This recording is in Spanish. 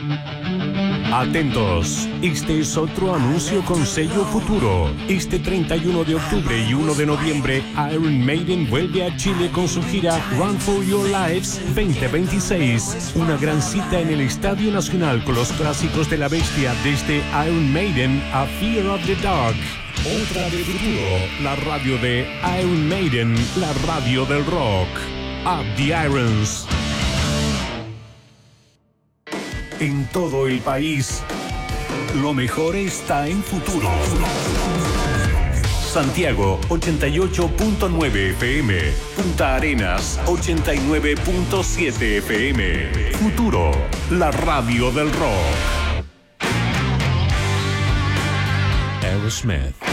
Atentos, este es otro anuncio con sello futuro. Este 31 de octubre y 1 de noviembre, Iron Maiden vuelve a Chile con su gira Run for Your Lives 2026. Una gran cita en el Estadio Nacional con los clásicos de la bestia desde Iron Maiden a Fear of the Dark. Otra de futuro, la radio de Iron Maiden, la radio del rock. Up the Irons. En todo el país, lo mejor está en futuro. Santiago 88.9 FM, Punta Arenas 89.7 FM. Futuro, la radio del rock. Aerosmith.